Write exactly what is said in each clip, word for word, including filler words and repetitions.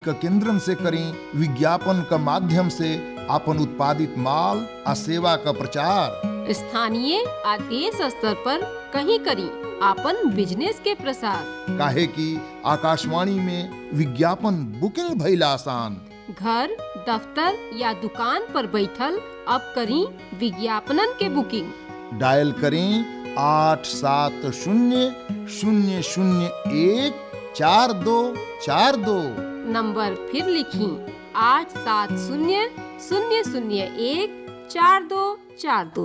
क केंद्रन से करें विज्ञापन का माध्यम से अपन उत्पादित माल आ सेवा का प्रचार। स्थानीय आ देश स्तर पर कहीं करी आपन बिजनेस के प्रसार। काहे कि आकाशवाणी में विज्ञापन बुकिंग भइल आसान। घर, दफ्तर या दुकान पर बैठल अब करी विज्ञापनन के बुकिंग। डायल करें आठ सात शून्य शून्य शून्य एक चार दो चार दो। नंबर फिर लिखी आठ सात शून्य शून्य शून्य एक चार दो चार दो।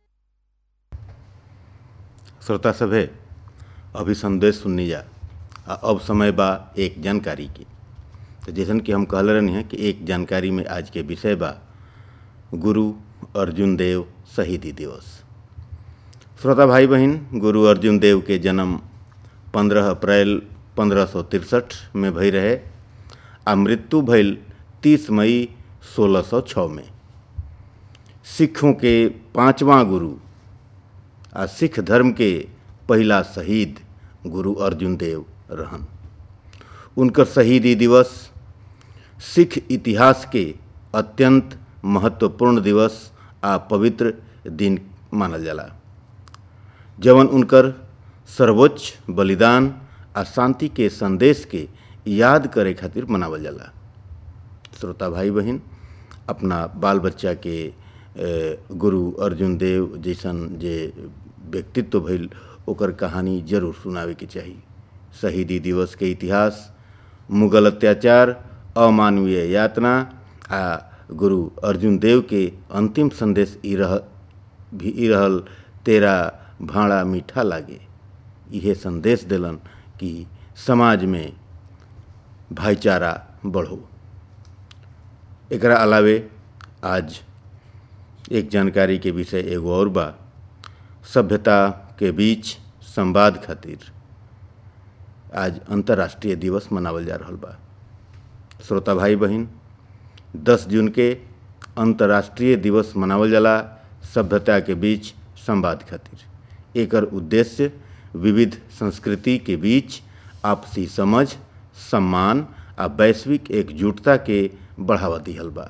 श्रोता सभे अभी संदेश सुननी जा आ अब समय बा एक जानकारी की। तो जैसन कि हम कहले रहनी है कि एक जानकारी में आज के विषय बा गुरु अर्जुन देव शहीदी दिवस। श्रोता भाई बहन, गुरु अर्जुन देव के जन्म पंद्रह अप्रैल पंद्रह सौ तिरसठ में भई रहे आ मृत्यु भइल तीस मई सोलह सौ छः में। सिखों के पांचवा गुरु आ सिख धर्म के पहला शहीद गुरु अर्जुन देव रहन। उनकर शहीदी दिवस सिख इतिहास के अत्यंत महत्वपूर्ण दिवस आ पवित्र दिन मानल जाला, जवन उनकर सर्वोच्च बलिदान आ शांति के संदेश के याद करे खातिर मनावल जाला। श्रोता भाई बहन, अपना बाल बच्चा के गुरु अर्जुन देव जैसन जे व्यक्तित्व भइल ओकर कहानी जरूर सुनावे के चाही। शहीदी दिवस के इतिहास, मुगल अत्याचार, अमानवीय यातना आ गुरु अर्जुन देव के अंतिम संदेश ई रह भी ई रहल तेरा भाड़ा मीठा लागे। इहे संदेश दिलन कि समाज में भाईचारा बढ़ो। एकरा अलावे आज एक जानकारी के विषय एगो और बा। सभ्यता के बीच संवाद खातिर आज अंतर्राष्ट्रीय दिवस मनावल जा रहल बा। श्रोता भाई बहन, दस जून के अंतर्राष्ट्रीय दिवस मनावल जाला सभ्यता के बीच संवाद खातिर। एकर उद्देश्य विविध संस्कृति के बीच आपसी समझ, सम्मान आ वैश्विक एकजुटता के बढ़ावा दिहल बा।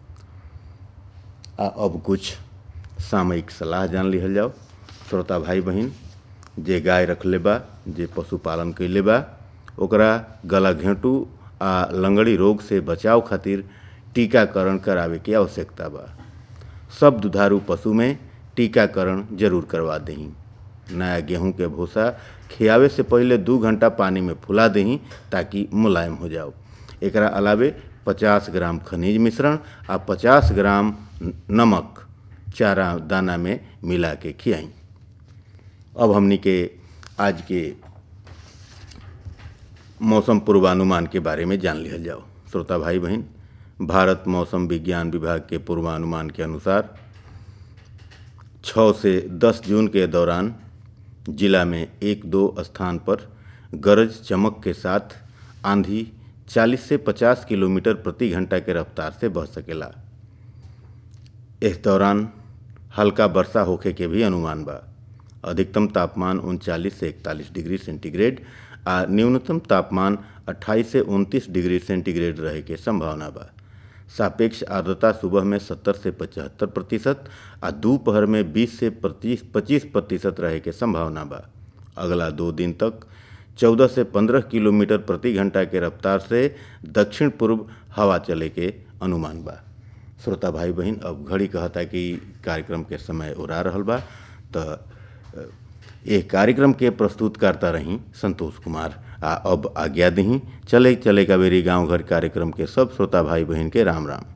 आ अब कुछ सामयिक सलाह जान लिहल जाओ। श्रोता भाई बहन, जे गाय रखले बा, जे पशुपालन कैले बा, ओकरा गला घेंटू आ लंगड़ी रोग से बचाव खातिर टीकाकरण करावे की आवश्यकता बा। सब दुधारू पशु में टीकाकरण जरूर करवा देही। नया गेहूं के भूसा खियावे से पहले दो घंटा पानी में फुला देही ताकि मुलायम हो जाओ। एकरा अलावे पचास ग्राम खनिज मिश्रण आ पचास ग्राम नमक चारा दाना में मिला के खियाई। अब हमनी के आज के मौसम पूर्वानुमान के बारे में जान लिहल जाओ। श्रोता भाई बहन, भारत मौसम विज्ञान विभाग के पूर्वानुमान के अनुसार छः से दस जून के दौरान जिला में एक दो स्थान पर गरज चमक के साथ आंधी चालीस से पचास किलोमीटर प्रति घंटा के रफ्तार से बह सकेला। इस दौरान हल्का वर्षा होखे के भी अनुमान बा। अधिकतम तापमान उनचालीस से इकतालीस डिग्री सेंटीग्रेड आ न्यूनतम तापमान अट्ठाईस से उनतीस डिग्री सेंटीग्रेड रहे के संभावना बा। सापेक्ष आर्द्रता सुबह में सत्तर से पचहत्तर प्रतिशत आ दोपहर में बीस से पच्चीस प्रतिशत रहे के संभावना बा। अगला दो दिन तक चौदह से पंद्रह किलोमीटर प्रति घंटा के रफ्तार से दक्षिण पूर्व हवा चले के अनुमान बा। श्रोता भाई बहन, अब घड़ी कहता कि कार्यक्रम के समय उड़ा रहल बा, तो ये कार्यक्रम के प्रस्तुत करता रही संतोष कुमार। आ अब आज्ञा दही। चले चले का बेरी गाँव घर कार्यक्रम के सब श्रोता भाई बहन के राम राम।